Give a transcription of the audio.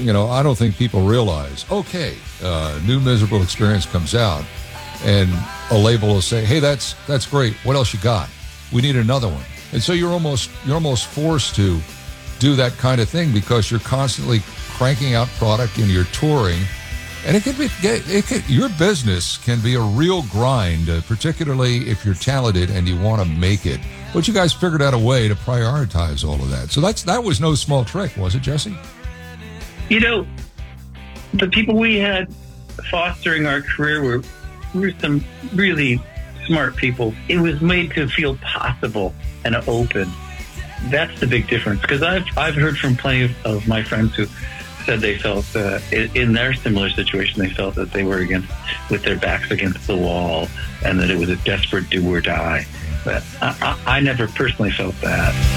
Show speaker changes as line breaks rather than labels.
I don't think people realize, okay, new miserable experience comes out, and a label will say, hey, that's great. What else you got? We need another one. And so you're almost forced to do that kind of thing because you're constantly cranking out product and you're touring. And your business can be a real grind, particularly if you're talented and you want to make it. But you guys figured out a way to prioritize all of that. So that was no small trick, was it, Jesse?
The people we had fostering our career were some really smart people. It was made to feel possible and open. That's the big difference. Because I've heard from plenty of my friends who said they felt in their similar situation, they felt that they were with their backs against the wall and that it was a desperate do or die. But I never personally felt that.